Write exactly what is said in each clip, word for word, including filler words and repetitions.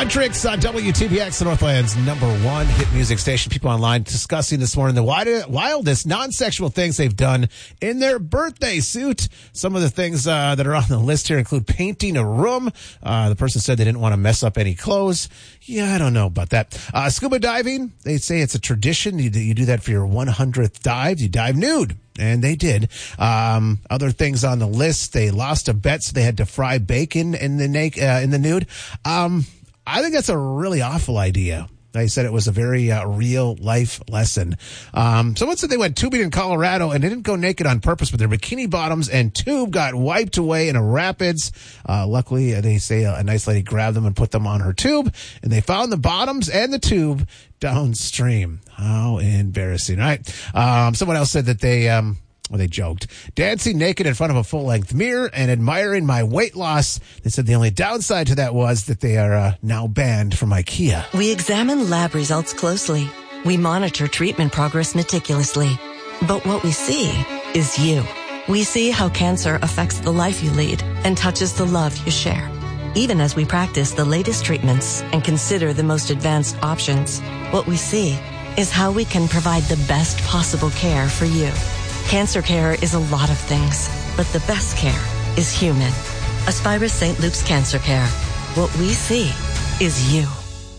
Huntrix on W T B X, the Northland's number one hit music station. People online discussing this morning the wide- wildest non-sexual things they've done in their birthday suit. Some of the things uh, that are on the list here include painting a room. Uh, the person said they didn't want to mess up any clothes. Yeah, I don't know about that. Uh, scuba diving, they say it's a tradition. You, you do that for your one hundredth dive. You dive nude. And they did. Um, other things on the list, they lost a bet, so they had to fry bacon in the naked, uh, in the nude. Um, I think that's a really awful idea. They said it was a very uh, real life lesson. Um, someone said they went tubing in Colorado and they didn't go naked on purpose, but their bikini bottoms and tube got wiped away in a rapids. Uh, luckily, they say a, a nice lady grabbed them and put them on her tube, and they found the bottoms and the tube downstream. How embarrassing, right? Um, someone else said that they, um, well, they joked. Dancing naked in front of a full-length mirror and admiring my weight loss. They said the only downside to that was that they are uh, now banned from IKEA. We examine lab results closely. We monitor treatment progress meticulously. But what we see is you. We see how cancer affects the life you lead and touches the love you share. Even as we practice the latest treatments and consider the most advanced options, what we see is how we can provide the best possible care for you. Cancer care is a lot of things, but the best care is human. Aspirus Saint Luke's Cancer Care. What we see is you.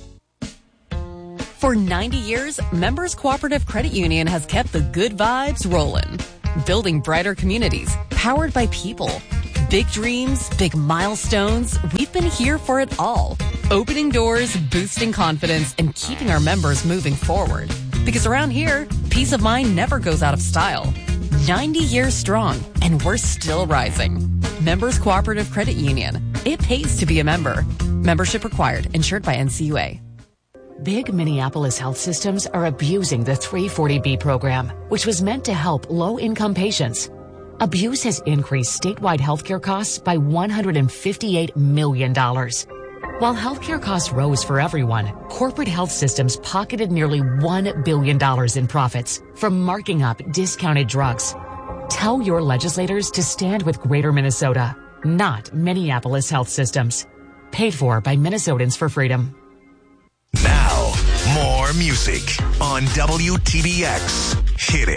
For ninety years, Members Cooperative Credit Union has kept the good vibes rolling. Building brighter communities, powered by people. Big dreams, big milestones. We've been here for it all. Opening doors, boosting confidence, and keeping our members moving forward. Because around here, peace of mind never goes out of style. ninety years strong, and we're still rising. Members Cooperative Credit Union. It pays to be a member. Membership required. Insured by N C U A. Big Minneapolis health systems are abusing the three forty B program, which was meant to help low-income patients. Abuse has increased statewide healthcare costs by one hundred fifty-eight million dollars. While healthcare costs rose for everyone, corporate health systems pocketed nearly one billion dollars in profits from marking up discounted drugs. Tell your legislators to stand with Greater Minnesota, not Minneapolis health systems. Paid for by Minnesotans for Freedom. Now, more music on W T B X. Hit it.